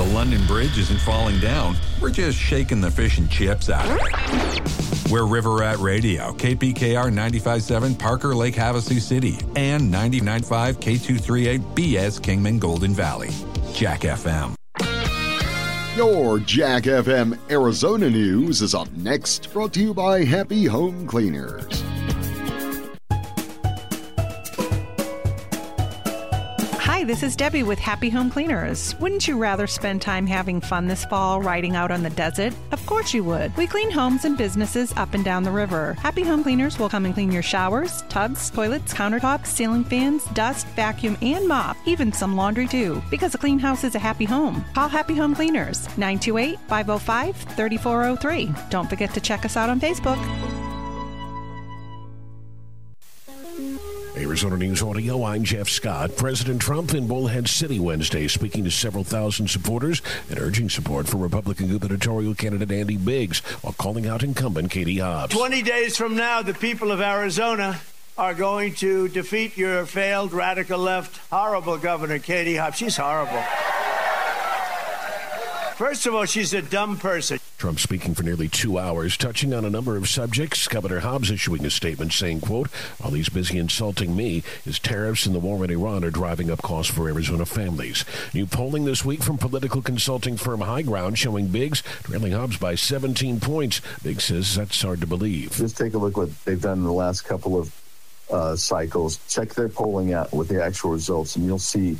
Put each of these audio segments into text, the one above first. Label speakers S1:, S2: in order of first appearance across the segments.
S1: London Bridge isn't falling down. We're just shaking the fish and chips out of it. We're River Rat Radio, KPKR 95.7 Parker Lake Havasu City, and 99.5 K238 BS Kingman Golden Valley. Jack FM.
S2: Your Jack FM Arizona News is up next, brought to you by Happy Home Cleaners.
S3: Hi, this is Debbie with Happy Home Cleaners. Wouldn't you rather spend time having fun this fall riding out on the desert? Of course you would. We clean homes and businesses up and down the river. Happy Home Cleaners will come and clean your showers, tubs, toilets, countertops, ceiling fans, dust, vacuum, and mop. Even some laundry too. Because a clean house is a happy home. Call Happy Home Cleaners, 928-505-3403. Don't forget to check us out on Facebook.
S4: Arizona News Audio, I'm Jeff Scott. President Trump in Bullhead City Wednesday, speaking to several thousand supporters and urging support for Republican gubernatorial candidate Andy Biggs while calling out incumbent Katie Hobbs.
S5: 20 days from now, the people of Arizona are going to defeat your failed radical left, horrible governor, Katie Hobbs. She's horrible. First of all, she's a dumb person.
S4: Trump speaking for nearly 2 hours, touching on a number of subjects. Governor Hobbs issuing a statement saying, quote, while he's busy insulting me, his tariffs and the war in Iran are driving up costs for Arizona families. New polling this week from political consulting firm High Ground showing Biggs trailing Hobbs by 17 points. Biggs says that's hard to believe.
S6: Just take a look what they've done in the last couple of cycles. Check their polling out with the actual results, and you'll see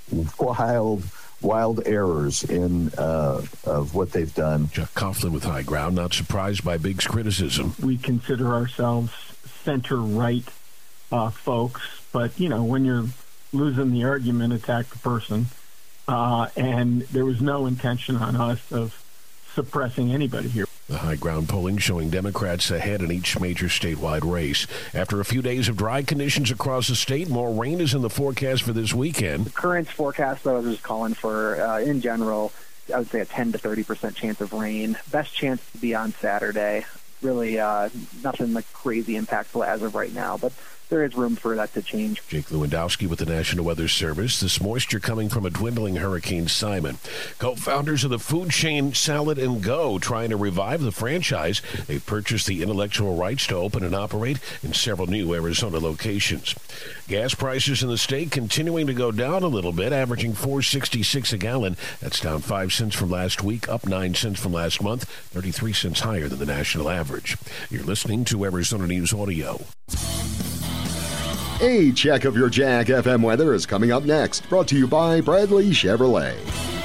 S6: wild errors in of what they've done.
S4: Chuck Coughlin with High Ground, not surprised by Biggs' criticism.
S7: We consider ourselves center-right folks, but, you know, when you're losing the argument, attack the person. And there was no intention on us of suppressing anybody here.
S4: The High Ground polling showing Democrats ahead in each major statewide race. After a few days of dry conditions across the state, more rain is in the forecast for this weekend.
S8: The current forecast, though, is calling for, in general, I would say a 10 to 30% chance of rain. Best chance to be on Saturday. Really nothing like crazy impactful as of right now, but there is room for that to change.
S4: Jake Lewandowski with the National Weather Service. This moisture coming from a dwindling Hurricane Simon. Co-founders of the food chain Salad and Go trying to revive the franchise. They've purchased the intellectual rights to open and operate in several new Arizona locations. Gas prices in the state continuing to go down a little bit, averaging $4.66 a gallon. That's down 5 cents from last week, up 9 cents from last month, 33 cents higher than the national average. You're listening to Arizona News Audio.
S2: A check of your Jack FM weather is coming up next, brought to you by Bradley Chevrolet.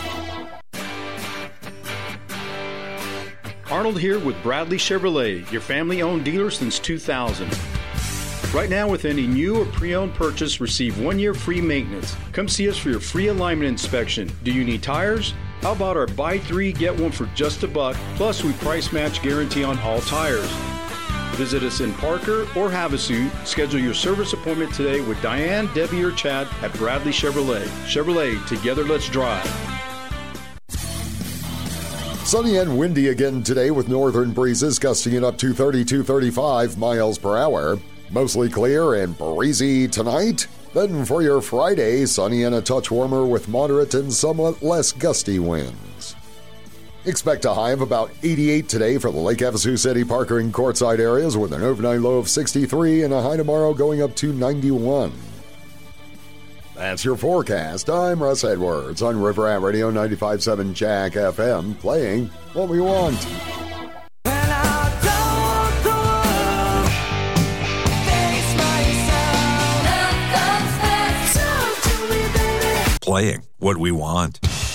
S9: Arnold here with Bradley Chevrolet, your family-owned dealer since 2000. Right now, with any new or pre-owned purchase, receive 1 year free maintenance. Come see us for your free alignment inspection. Do you need tires? How about our buy 3, get 1 for just $1, plus we price match guarantee on all tires. Visit us in Parker or Havasu. Schedule your service appointment today with Diane, Debbie, or Chad at Bradley Chevrolet. Chevrolet, together let's drive.
S2: Sunny and windy again today with northern breezes gusting it up to 35 miles per hour. Mostly clear and breezy tonight. Then for your Friday, sunny and a touch warmer with moderate and somewhat less gusty winds. Expect a high of about 88 today for the Lake Havasu City, Parker, and Quartzsite areas with an overnight low of 63 and a high tomorrow going up to 91. That's your forecast. I'm Russ Edwards on River Rat Radio 95.7 Jack FM, playing what we want.
S1: Playing what we want.